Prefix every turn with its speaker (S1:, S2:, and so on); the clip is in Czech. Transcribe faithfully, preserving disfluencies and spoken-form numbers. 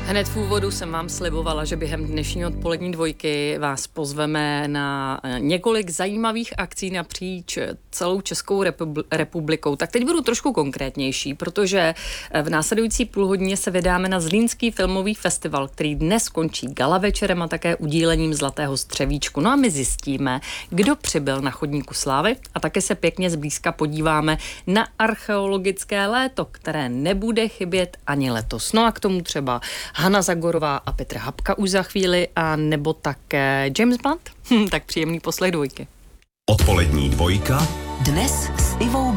S1: Hned v úvodu jsem vám slibovala, že během dnešní odpolední dvojky vás pozveme na několik zajímavých akcí napříč celou Českou republikou. Tak teď budu trošku konkrétnější, protože v následující půlhodině se vydáme na Zlínský filmový festival, který dnes končí gala večerem a také udílením Zlatého střevíčku. No a my zjistíme, kdo přibyl na chodníku slávy a také se pěkně zblízka podíváme na archeologické léto, které nebude chybět ani letos. No a k tomu třeba Hana Zagorová a Petr Habka už za chvíli, a nebo také James Blunt. Hm, tak příjemný poslech dvojky.
S2: Odpolední dvojka.
S3: Dnes s Ivou